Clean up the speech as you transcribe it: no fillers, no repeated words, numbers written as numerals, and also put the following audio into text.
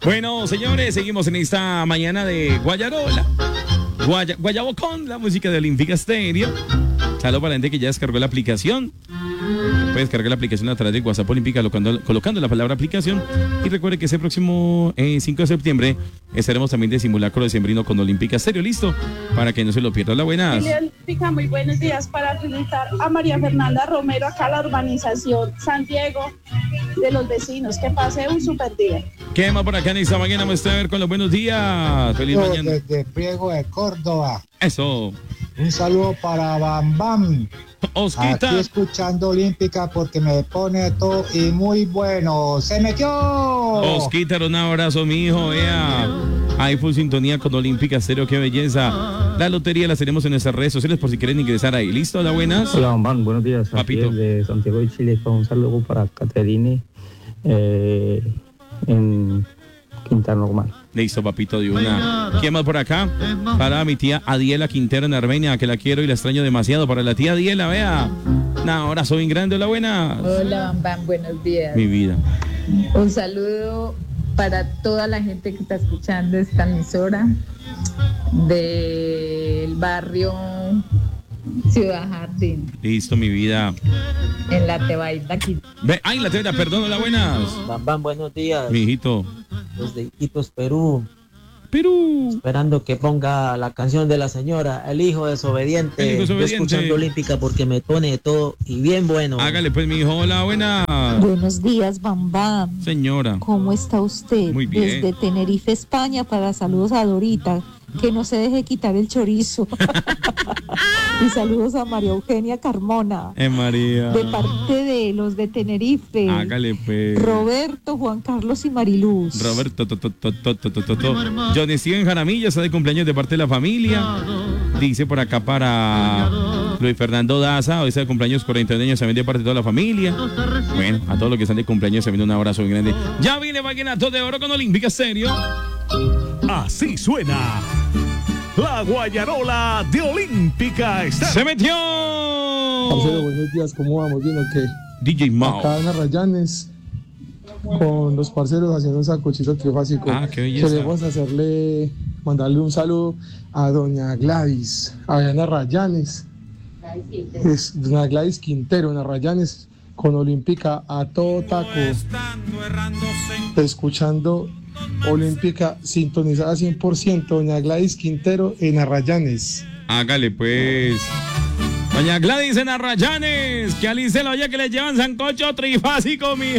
Bueno, señores, seguimos en esta mañana de Guayarola. Guayabocón, la música de Olímpica Stereo. Saludos para la gente que ya descargó la aplicación. Puedes descargar la aplicación a través de WhatsApp Olímpica colocando la palabra aplicación. Y recuerde que ese próximo 5 de septiembre estaremos también de simulacro decembrino con Olímpica Stereo. ¿Listo? Para que no se lo pierda. Hola, buenas. Olímpica, muy buenos días para felicitar a María Fernanda Romero acá a la urbanización San Diego de los vecinos. Que pase un super día. ¿Qué más por acá en esta mañana? Vamos a ver con los buenos días. Feliz mañana. Desde Priego de Córdoba. Eso. Un saludo para Bam Bam. Osquita. Aquí escuchando Olímpica porque me pone todo y muy bueno. ¡Se metió! Osquita, un abrazo, mi hijo. Vea. Ahí full sintonía con Olímpica Stereo. ¡Qué belleza! La lotería la tenemos en nuestras redes sociales por si quieren ingresar ahí. ¿Listo? Hola, buenas. Hola, Bam, buenos días. Papito. Aquí de Santiago de Chile. Un saludo para Caterine en Quinta Normal. Listo, papito, de una. ¿Quién más por acá? Para mi tía Adiela Quintero en Armenia, que la quiero y la extraño demasiado. Para la tía Adiela, vea. Un abrazo bien grande. Hola, buenas. Hola, Bam Bam, buenos días. Mi vida. Un saludo para toda la gente que está escuchando esta emisora del barrio Ciudad Jardín. Listo, mi vida. En la Tebaida aquí. Ay, la Tebaida, perdón, hola, buenas. Bam Bam, buenos días. Mi hijito. Desde Iquitos, Perú. Perú. Esperando que ponga la canción de la señora, El Hijo Desobediente. El Hijo Desobediente. Yo escuchando Olímpica porque me pone todo y bien bueno. Hágale pues, mi hijo, hola, buenas. Buenos días, Bam Bam. Señora. ¿Cómo está usted? Muy bien. Desde Tenerife, España, para saludos a Dorita, que no se deje quitar el chorizo. Y saludos a María Eugenia Carmona. María. De parte de los de Tenerife. Hágale pues. Roberto, Juan Carlos y Mariluz. Roberto, John Steven Jaramillo está de cumpleaños de parte de la familia. Dice por acá para Luis Fernando Daza, hoy está de cumpleaños 41 años también de parte de toda la familia. Bueno, a todos los que están de cumpleaños también un abrazo muy grande. Ya viene Vallenato de Oro con Olímpica Stereo. Así suena la Guayarola de Olímpica Stereo. ¡Se metió! Marcelo, buenos días, ¿cómo vamos? Bien, ¿o qué? DJ Mao. Acá en Arrayanes, con los parceros haciendo un sancochito trifásico. Qué belleza. Queremos mandarle un saludo a doña Gladys, allá en Arrayanes. Es doña Gladys Quintero en Arrayanes, con Olímpica a todo taco. Escuchando Olímpica sintonizada 100%, doña Gladys Quintero en Arrayanes. Hágale pues. Doña Gladys en Arrayanes, que alice la olla que le llevan sancocho trifásico, mi